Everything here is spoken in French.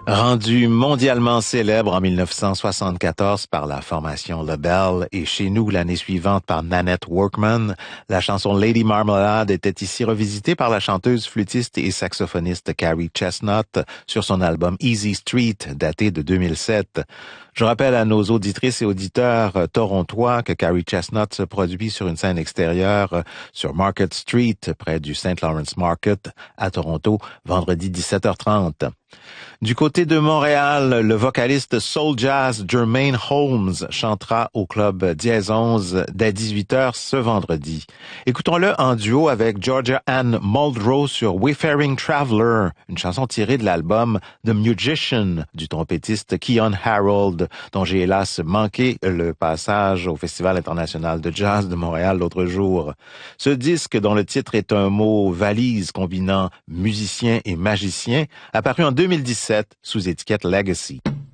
Rendu mondialement célèbre en 1974 par la formation LaBelle et chez nous l'année suivante par Nanette Workman, la chanson Lady Marmalade était ici revisitée par la chanteuse, flûtiste et saxophoniste Carrie Chestnut sur son album Easy Street daté de 2007. Je rappelle à nos auditrices et auditeurs torontois que Carrie Chestnut se produit sur une scène extérieure sur Market Street près du St. Lawrence Market à Toronto vendredi 17h30. Du côté de Montréal, le vocaliste soul jazz Jermaine Holmes chantera au club Dièse 11 dès 18h ce vendredi. Écoutons-le en duo avec Georgia Ann Muldrow sur Wayfaring Traveler, une chanson tirée de l'album The Musician du trompettiste Keyon Harold, dont j'ai hélas manqué le passage au Festival international de jazz de Montréal l'autre jour. Ce disque, dont le titre est un mot valise combinant musicien et magicien, apparu en 2017 sous étiquette Legacy.